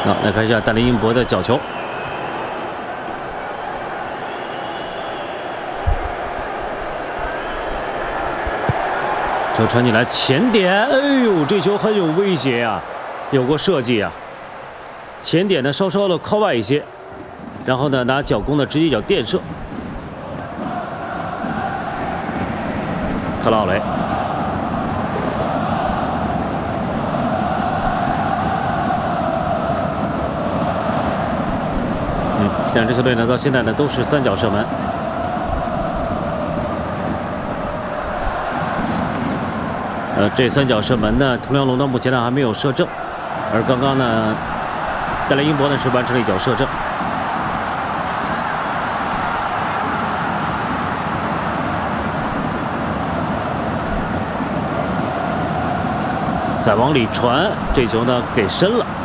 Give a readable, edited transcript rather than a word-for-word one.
好，来看一下戴林英博的角球。 球传进来，前点，哎呦，这球很有威胁呀、有过设计啊。前点呢稍稍的靠外一些，然后呢拿脚弓呢直接脚垫射。特劳雷，两支球队呢到现在呢都是3脚射门。 这3脚射门呢，图梁龙呢目前呢还没有射正，而刚刚呢，戴雷英博呢是完成了1脚射正。再往里传，这球呢给深了。